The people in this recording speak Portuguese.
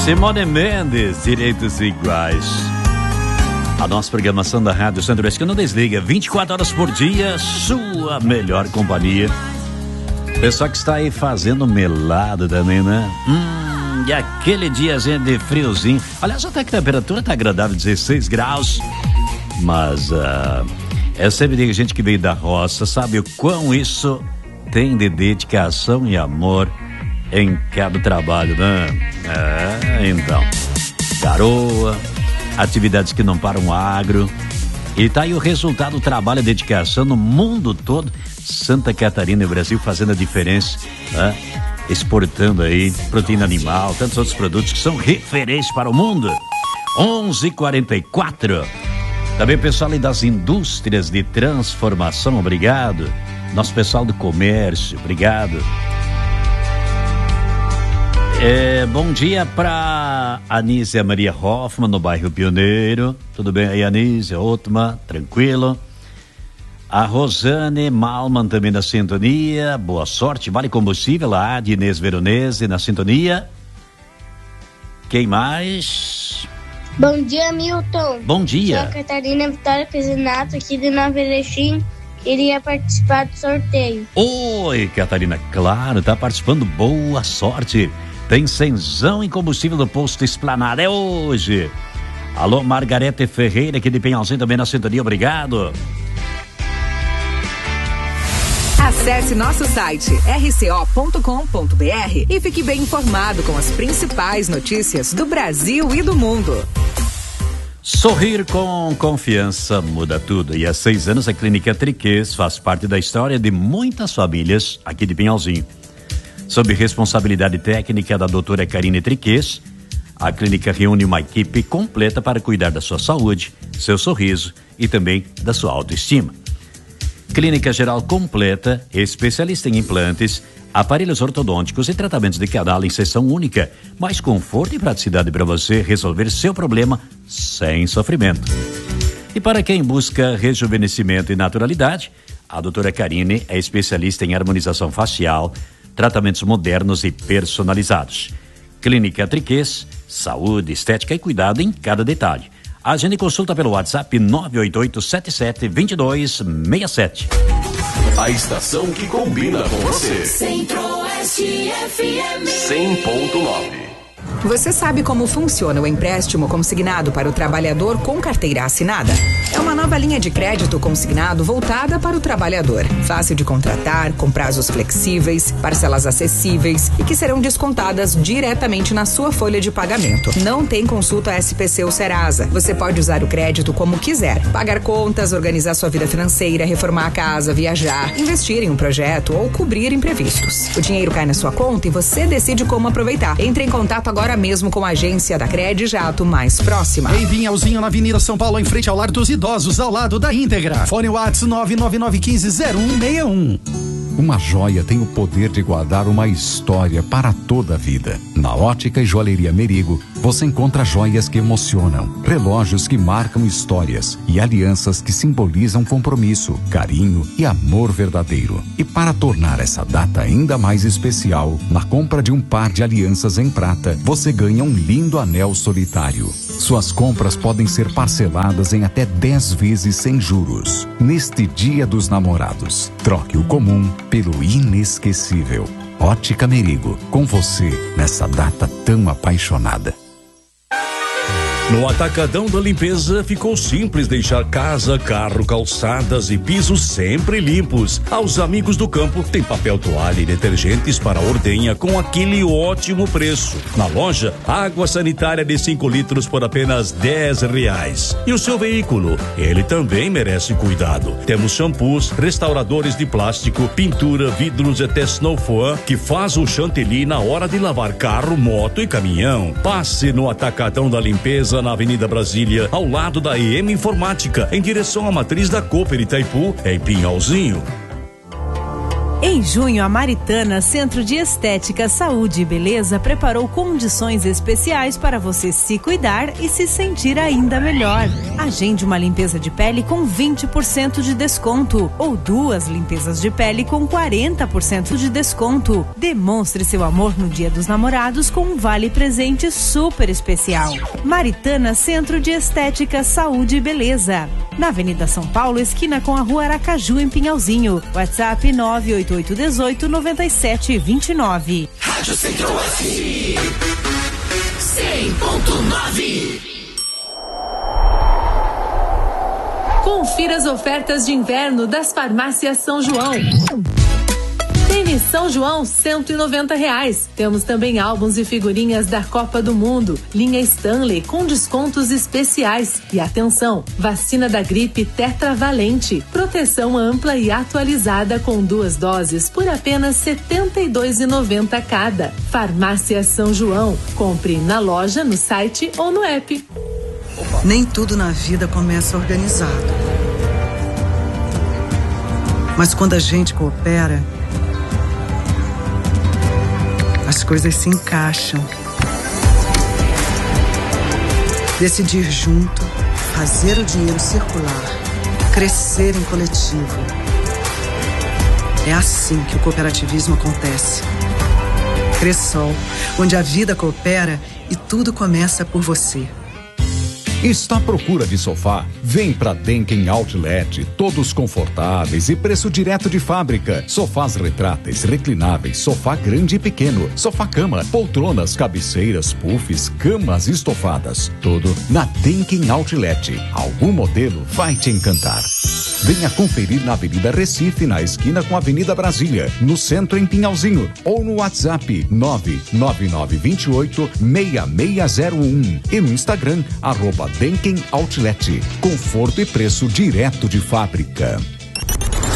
Simone Mendes, Direitos Iguais. A nossa programação da Rádio Centro-Oeste que não desliga, 24 horas por dia, sua melhor companhia. Pessoal que está aí fazendo melado também, né? E aquele diazinho de friozinho. Aliás, até que a temperatura tá agradável, 16 graus. Mas eu sempre digo, gente que veio da roça sabe o quão isso tem de dedicação e amor em cada trabalho, né? Então, garoa, atividades que não param agro. E tá aí o resultado do trabalho e dedicação no mundo todo. Santa Catarina e Brasil fazendo a diferença, né? Exportando aí proteína animal, tantos outros produtos que são referências para o mundo. 11h44. Também o pessoal aí das indústrias de transformação, obrigado. Nosso pessoal do comércio, obrigado. Bom dia para Anísia Maria Hoffman, no bairro Pioneiro. Tudo bem aí, Anísia? Otma, tranquilo? A Rosane Malman também na sintonia. Boa sorte, Vale Combustível. A Adi Inês Veronese na sintonia. Quem mais? Bom dia, Milton. Bom dia. Sou a Catarina Vitória Pezinato, aqui de Nova Erechim. Queria participar do sorteio. Oi, Catarina, claro, tá participando. Boa sorte. Tem cenzão em combustível do posto Esplanada, é hoje. Alô, Margarete Ferreira, aqui de Penhalzinho também na sintonia, obrigado. Acesse nosso site rco.com.br e fique bem informado com as principais notícias do Brasil e do mundo. Sorrir com confiança muda tudo. E há 6 anos a Clínica Triquês faz parte da história de muitas famílias aqui de Pinhalzinho. Sob responsabilidade técnica da doutora Karine Triquês, a clínica reúne uma equipe completa para cuidar da sua saúde, seu sorriso e também da sua autoestima. Clínica geral completa, especialista em implantes, aparelhos ortodônticos e tratamentos de canal em sessão única. Mais conforto e praticidade para você resolver seu problema sem sofrimento. E para quem busca rejuvenescimento e naturalidade, a doutora Karine é especialista em harmonização facial, tratamentos modernos e personalizados. Clínica Triquês, saúde, estética e cuidado em cada detalhe. Agende consulta pelo WhatsApp 988772267. A estação que combina com você. Centro-Oeste FM 100.9. Você sabe como funciona o empréstimo consignado para o trabalhador com carteira assinada? É uma nova linha de crédito consignado voltada para o trabalhador. Fácil de contratar, com prazos flexíveis, parcelas acessíveis e que serão descontadas diretamente na sua folha de pagamento. Não tem consulta SPC ou Serasa. Você pode usar o crédito como quiser. Pagar contas, organizar sua vida financeira, reformar a casa, viajar, investir em um projeto ou cobrir imprevistos. O dinheiro cai na sua conta e você decide como aproveitar. Entre em contato agora mesmo com a agência da Credi Jato mais próxima. Em Pinhalzinho, na Avenida São Paulo, em frente ao Lar dos Idosos, ao lado da Íntegra. Fone WhatsApp 999150161. Uma joia tem o poder de guardar uma história para toda a vida. Na Ótica e Joalheria Merigo, você encontra joias que emocionam, relógios que marcam histórias e alianças que simbolizam compromisso, carinho e amor verdadeiro. E para tornar essa data ainda mais especial, na compra de um par de alianças em prata, você ganha um lindo anel solitário. Suas compras podem ser parceladas em até 10 vezes sem juros. Neste Dia dos Namorados, troque o comum pelo inesquecível. Ótica Merigo, com você nessa data tão apaixonada. No Atacadão da Limpeza ficou simples deixar casa, carro, calçadas e pisos sempre limpos. Aos amigos do campo tem papel toalha e detergentes para ordenha com aquele ótimo preço. Na loja, água sanitária de 5 litros por apenas R$10. E o seu veículo? Ele também merece cuidado. Temos shampoos, restauradores de plástico, pintura, vidros e até Snowfoam que faz o chantilly na hora de lavar carro, moto e caminhão. Passe no Atacadão da Limpeza na Avenida Brasília, ao lado da EM Informática, em direção à matriz da Cooper Itaipu, em Pinhalzinho. Em junho, a Maritana Centro de Estética, Saúde e Beleza preparou condições especiais para você se cuidar e se sentir ainda melhor. Agende uma limpeza de pele com 20% de desconto ou 2 limpezas de pele com 40% de desconto. Demonstre seu amor no Dia dos Namorados com um vale presente super especial. Maritana Centro de Estética, Saúde e Beleza. Na Avenida São Paulo, esquina com a Rua Aracaju, em Pinhalzinho. WhatsApp 988189729. Rádio Centro-Oeste 100.9. Confira as ofertas de inverno das farmácias São João. Tênis São João, R$190. Temos também álbuns e figurinhas da Copa do Mundo, linha Stanley com descontos especiais. E atenção, vacina da gripe tetravalente, proteção ampla e atualizada com 2 doses por apenas R$ 72,90 cada. Farmácia São João, compre na loja, no site ou no app. Nem tudo na vida começa organizado. Mas quando a gente coopera, as coisas se encaixam. Decidir junto, fazer o dinheiro circular, crescer em coletivo. É assim que o cooperativismo acontece. Cressol, onde a vida coopera e tudo começa por você. Está à procura de sofá? Vem pra Denken Outlet, todos confortáveis e preço direto de fábrica. Sofás retráteis, reclináveis, sofá grande e pequeno, sofá-cama, poltronas, cabeceiras, puffs, camas estofadas. Tudo na Denken Outlet. Algum modelo vai te encantar. Venha conferir na Avenida Recife, na esquina com a Avenida Brasília, no centro em Pinhalzinho, ou no WhatsApp 99928-6601 e no Instagram @Denken Outlet. Conforto e preço direto de fábrica.